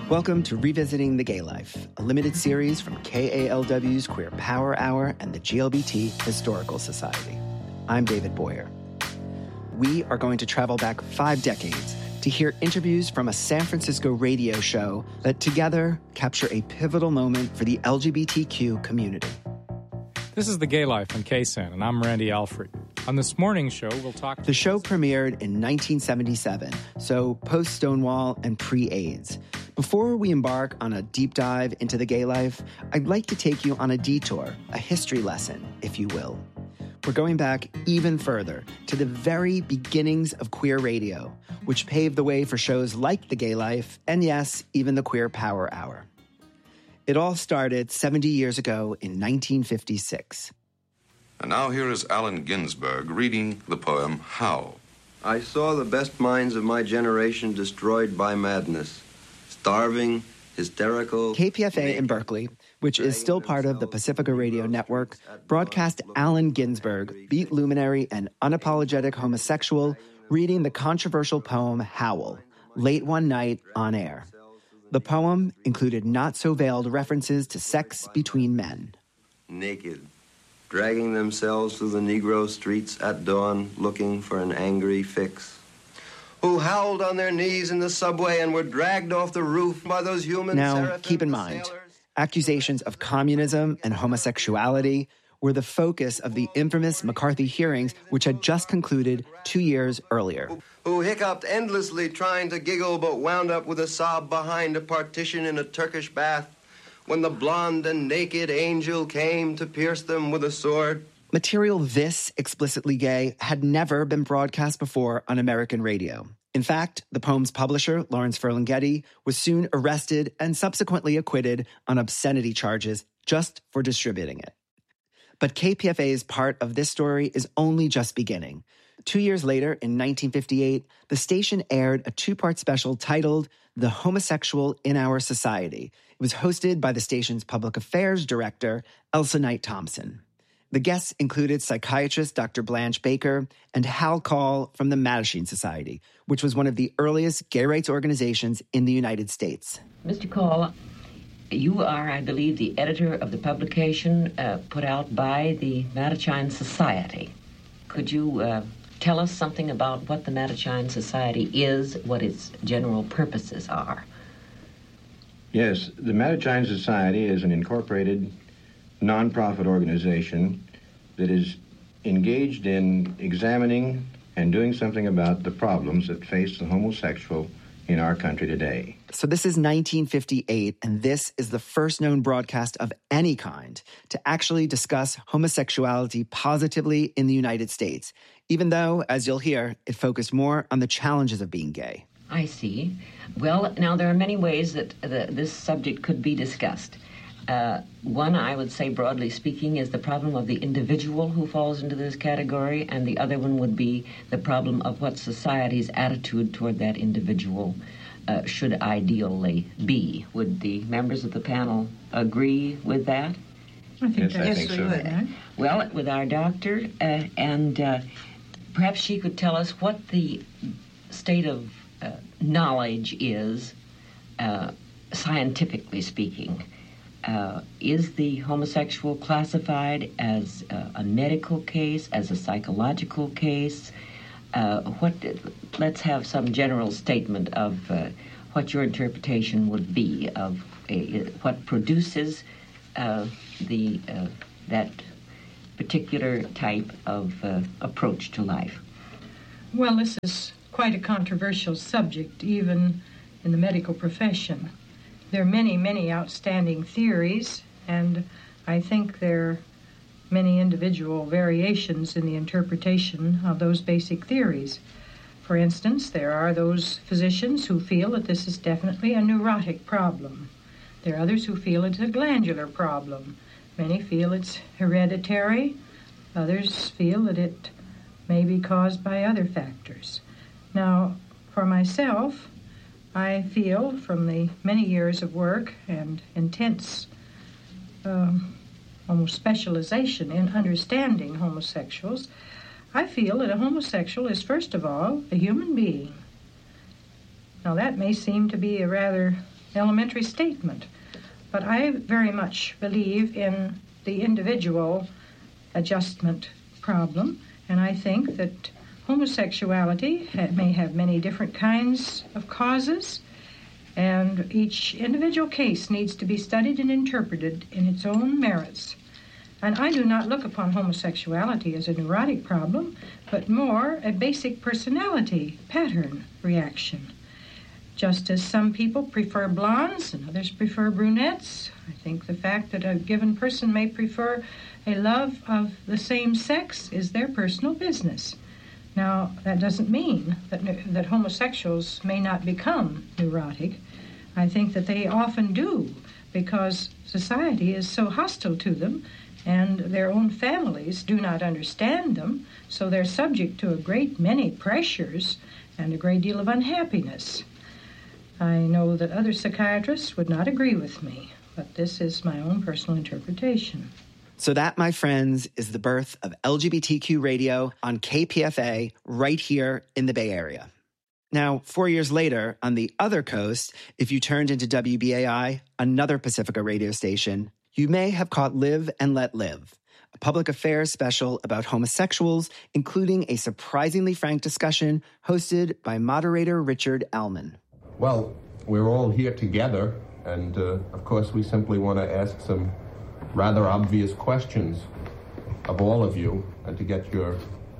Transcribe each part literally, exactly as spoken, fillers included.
Welcome to Revisiting the Gay Life, a limited series from K A L W's Queer Power Hour and the G L B T Historical Society. I'm David Boyer. We are going to travel back five decades to hear interviews from a San Francisco radio show that together capture a pivotal moment for the L G B T Q community. This is The Gay Life on K S A N, and I'm Randy Alfrey. On this morning's show, we'll talk... The show premiered in nineteen seventy-seven, so post-Stonewall and pre-AIDS. Before we embark on a deep dive into the gay life, I'd like to take you on a detour, a history lesson, if you will. We're going back even further to the very beginnings of queer radio, which paved the way for shows like The Gay Life and, yes, even the Queer Power Hour. It all started seventy years ago in nineteen fifty-six. And now here is Allen Ginsberg reading the poem, How. I saw the best minds of my generation destroyed by madness. Starving, hysterical... K P F A in Berkeley, which is still part of the Pacifica Radio Network, broadcast Allen Ginsberg, beat luminary and unapologetic homosexual, reading the controversial poem Howl, late one night on air. The poem included not-so-veiled references to sex between men. Naked, dragging themselves through the Negro streets at dawn, looking for an angry fix. Who howled on their knees in the subway and were dragged off the roof by those human Now, seraphim, keep in mind, sailors. Accusations of communism and homosexuality were the focus of the infamous McCarthy hearings, which had just concluded two years earlier. Who, who hiccuped endlessly trying to giggle but wound up with a sob behind a partition in a Turkish bath when the blonde and naked angel came to pierce them with a sword. Material this explicitly gay had never been broadcast before on American radio. In fact, the poem's publisher, Lawrence Ferlinghetti, was soon arrested and subsequently acquitted on obscenity charges just for distributing it. But K P F A's part of this story is only just beginning. Two years later, in nineteen fifty-eight, the station aired a two-part special titled The Homosexual in Our Society. It was hosted by the station's public affairs director, Elsa Knight Thompson. The guests included psychiatrist Doctor Blanche Baker and Hal Call from the Mattachine Society, which was one of the earliest gay rights organizations in the United States. Mister Call, you are, I believe, the editor of the publication uh, put out by the Mattachine Society. Could you uh, tell us something about what the Mattachine Society is, what its general purposes are? Yes, the Mattachine Society is an incorporated nonprofit organization that is engaged in examining and doing something about the problems that face the homosexual in our country today. So this is nineteen fifty-eight, and this is the first known broadcast of any kind to actually discuss homosexuality positively in the United States, even though, as you'll hear, it focused more on the challenges of being gay. I see. Well, now there are many ways that the, this subject could be discussed. Uh, one, I would say, broadly speaking, is the problem of the individual who falls into this category, and the other one would be the problem of what society's attitude toward that individual uh, should ideally be. Would the members of the panel agree with that? I think yes, I think so. would, right? Well, with our doctor, uh, and uh, perhaps she could tell us what the state of uh, knowledge is, uh, scientifically speaking. Uh, is the homosexual classified as uh, a medical case, as a psychological case? Uh, what? Let's have some general statement of uh, what your interpretation would be of a, what produces uh, the uh, that particular type of uh, approach to life. Well, this is quite a controversial subject, even in the medical profession. There are many, many outstanding theories, and I think there are many individual variations in the interpretation of those basic theories. For instance, there are those physicians who feel that this is definitely a neurotic problem. There are others who feel it's a glandular problem. Many feel it's hereditary. Others feel that it may be caused by other factors. Now, for myself, I feel from the many years of work and intense um, almost specialization in understanding homosexuals, I feel that a homosexual is, first of all, a human being. Now, that may seem to be a rather elementary statement. But I very much believe in the individual adjustment problem, and I think that homosexuality ha- may have many different kinds of causes, and each individual case needs to be studied and interpreted in its own merits. And I do not look upon homosexuality as a neurotic problem, but more a basic personality pattern reaction. Just as some people prefer blondes and others prefer brunettes, I think the fact that a given person may prefer a love of the same sex is their personal business. Now, that doesn't mean that, that homosexuals may not become neurotic. I think that they often do, because society is so hostile to them, and their own families do not understand them, so they're subject to a great many pressures and a great deal of unhappiness. I know that other psychiatrists would not agree with me, but this is my own personal interpretation. So that, my friends, is the birth of L G B T Q radio on K P F A right here in the Bay Area. Now, four years later, on the other coast, if you turned into W B A I, another Pacifica radio station, you may have caught Live and Let Live, a public affairs special about homosexuals, including a surprisingly frank discussion hosted by moderator Richard Allman. Well, we're all here together, and uh, of course we simply want to ask some rather obvious questions of all of you, and to get your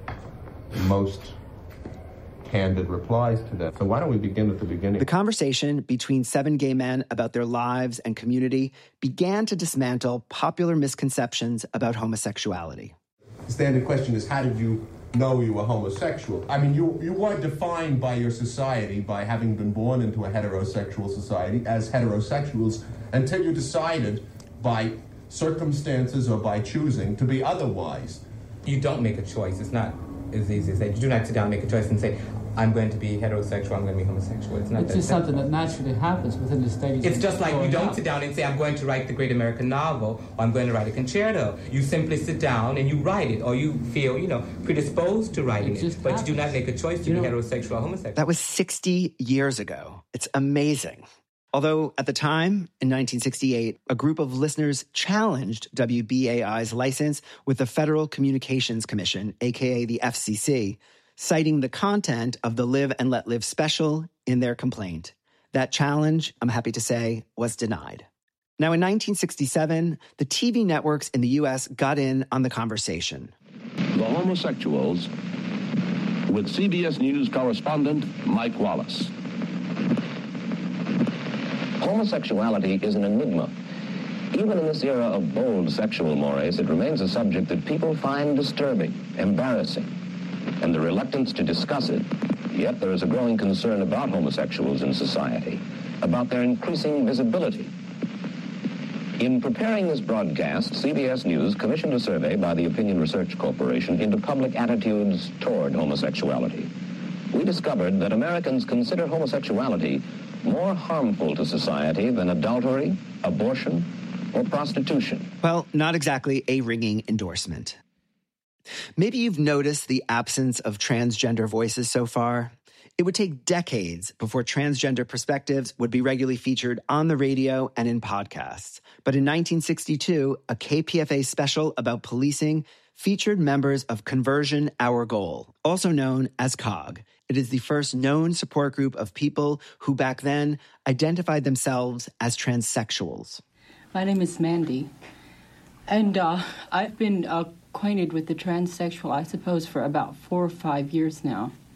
most candid replies to that. So why don't we begin at the beginning? The conversation between seven gay men about their lives and community began to dismantle popular misconceptions about homosexuality. The standard question is, how did you know you were homosexual? I mean, you, you weren't defined by your society by having been born into a heterosexual society as heterosexuals until you decided by circumstances or by choosing to be otherwise. You don't make a choice. It's not as easy as that. You do not sit down and make a choice and say, I'm going to be heterosexual, I'm going to be homosexual. It's not It's that just simple. something that naturally happens within the stages. It's just like you don't up. sit down and say, I'm going to write the great American novel, or I'm going to write a concerto. You simply sit down and you write it, or you feel, you know, predisposed to writing it, it but happens. You do not make a choice to you be know, heterosexual or homosexual. That was sixty years ago. It's amazing. Although at the time, in nineteen sixty-eight, a group of listeners challenged W B A I's license with the Federal Communications Commission, a k a the F C C, citing the content of the Live and Let Live special in their complaint. That challenge, I'm happy to say, was denied. Now, in nineteen sixty-seven, the T V networks in the U S got in on the conversation. The Homosexuals, with C B S News correspondent Mike Wallace. Homosexuality is an enigma. Even in this era of bold sexual mores, it remains a subject that people find disturbing, embarrassing, and the reluctance to discuss it. Yet there is a growing concern about homosexuals in society, about their increasing visibility. In preparing this broadcast, C B S News commissioned a survey by the Opinion Research Corporation into public attitudes toward homosexuality. We discovered that Americans consider homosexuality more harmful to society than adultery, abortion, or prostitution. Well, not exactly a ringing endorsement. Maybe you've noticed the absence of transgender voices so far. It would take decades before transgender perspectives would be regularly featured on the radio and in podcasts. But in nineteen sixty-two, a K P F A special about policing featured members of Conversion Our Goal, also known as COG. It is the first known support group of people who back then identified themselves as transsexuals. My name is Mandy, and uh, I've been acquainted with the transsexual, I suppose, for about four or five years now.